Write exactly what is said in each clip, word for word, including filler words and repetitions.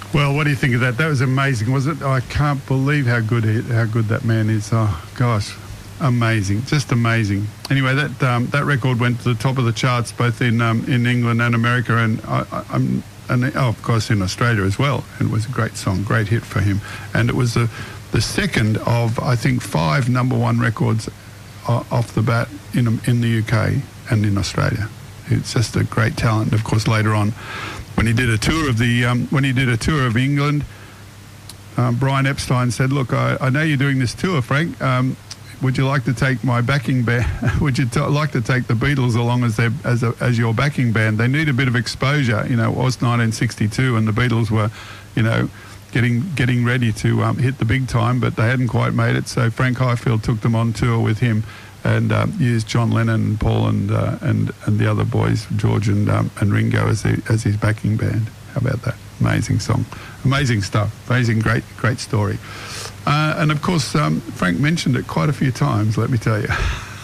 Well, what do you think of that? That was amazing, was it? I can't believe how good he, how good that man is. Oh, gosh, amazing, just amazing. Anyway, that um, that record went to the top of the charts both in um, in England and America, and I, I, I'm and oh, of course in Australia as well. And it was a great song, great hit for him. And it was the the second of I think five number one records off the bat in in the U K and in Australia. It's just a great talent. And of course, later on, when he did a tour of the um, when he did a tour of England, um, Brian Epstein said, "Look, I, I know you're doing this tour, Frank. Um, would you like to take my backing band? would you t- like to take the Beatles along as their as a, as your backing band? They need a bit of exposure. You know, it was nineteen sixty-two, and the Beatles were, you know, getting getting ready to um, hit the big time, but they hadn't quite made it. So Frank Highfield took them on tour with him." And um, used John Lennon and Paul and uh, and and the other boys, George and um, and Ringo, as the, as his backing band. How about that? Amazing song, amazing stuff, amazing, great great story. Uh, and of course, um, Frank mentioned it quite a few times. Let me tell you,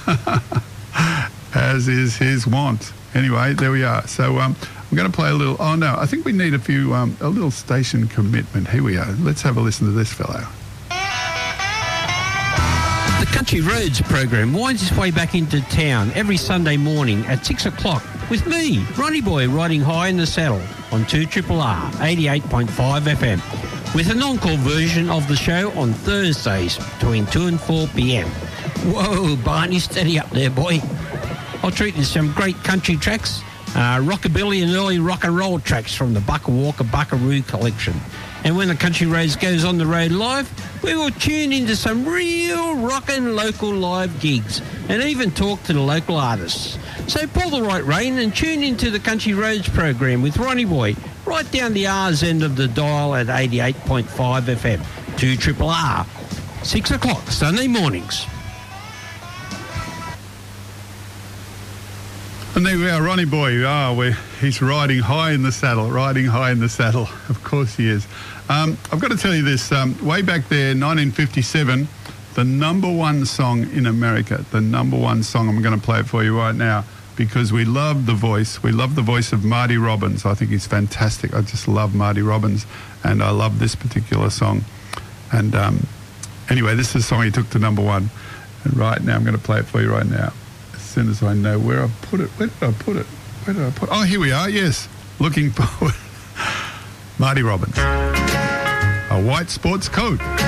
as is his wont. Anyway, there we are. So um, I'm going to play a little. Oh no, I think we need a few um, a little station commitment. Here we are. Let's have a listen to this fellow. The Country Roads program winds its way back into town every Sunday morning at six o'clock with me, Ronnie Boy, riding high in the saddle on two R R R eighty-eight point five F M, with an encore version of the show on Thursdays between two and four p.m. Whoa, Barney, steady up there, boy. I'll treat you to some great country tracks, uh, rockabilly and early rock and roll tracks from the Bucka Walker Buckaroo collection. And when the Country Roads goes on the road live, we will tune into some real rockin' local live gigs and even talk to the local artists. So pull the right rein and tune into the Country Roads program with Ronnie Boy right down the R's end of the dial at eighty-eight point five F M, two R R R, six o'clock Sunday mornings. And there we are, Ronnie Boy. Ah, oh, he's riding high in the saddle, riding high in the saddle. Of course he is. Um, I've got to tell you this. Um, way back there, nineteen fifty-seven, the number one song in America, the number one song, I'm going to play it for you right now, because we love the voice. We love the voice of Marty Robbins. I think he's fantastic. I just love Marty Robbins, and I love this particular song. And um, anyway, this is the song he took to number one. And right now, I'm going to play it for you right now. As soon as I know where I put it. Where did I put it? Where did I put it? Oh, here we are, yes. Looking forward. Marty Robbins. A white sports coat.